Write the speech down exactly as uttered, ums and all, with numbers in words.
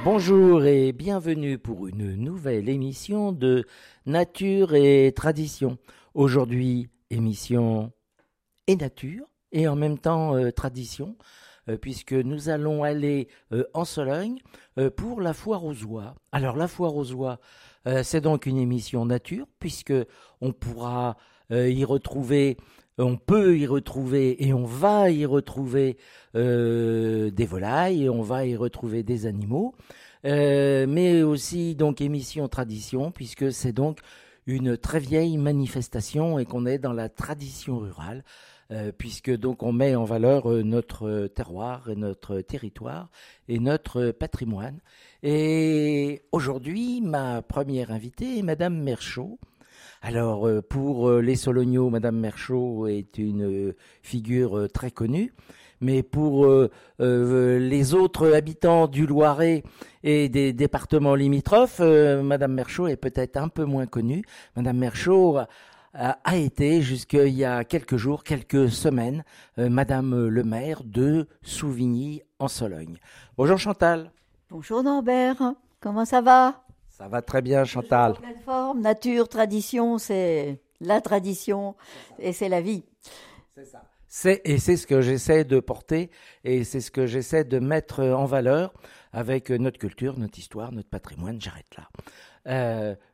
Bonjour et bienvenue pour une nouvelle émission de Nature et Tradition. Aujourd'hui, émission et nature et en même temps euh, tradition, euh, puisque nous allons aller euh, en Sologne euh, pour la foire aux oies. Alors la foire aux oies, euh, c'est donc une émission nature, puisque on pourra euh, y retrouver, on peut y retrouver et on va y retrouver euh, des volailles, et on va y retrouver des animaux, euh, mais aussi donc émission tradition, puisque c'est donc une très vieille manifestation et qu'on est dans la tradition rurale, euh, puisque donc on met en valeur euh, notre terroir et notre territoire et notre patrimoine. Et aujourd'hui, ma première invitée est Madame Merchaud. Alors, euh, pour euh, les Solognots, Madame Merchaud est une euh, figure euh, très connue, mais pour euh, euh, les autres habitants du Loiret et des départements limitrophes, euh, Madame Merchaud est peut-être un peu moins connue. Madame Merchaud a, a été, jusqu'il y a quelques jours, quelques semaines, euh, Madame le maire de Souvigny en Sologne. Bonjour Chantal. Bonjour Norbert, comment ça va? Ça va très bien Chantal. Toujours en pleine forme, nature, tradition, c'est la tradition et c'est la vie. C'est ça. C'est, et c'est ce que j'essaie de porter et c'est ce que j'essaie de mettre en valeur avec notre culture, notre histoire, notre patrimoine. J'arrête là. Euh,